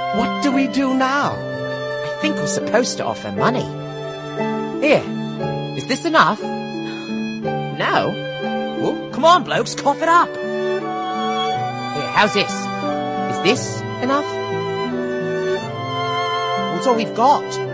What do we do now? I think we're supposed to offer money. Here, is this enough? No? Oh, come on, blokes, cough it up. Here, how's this? Is this enough? That's all we've got.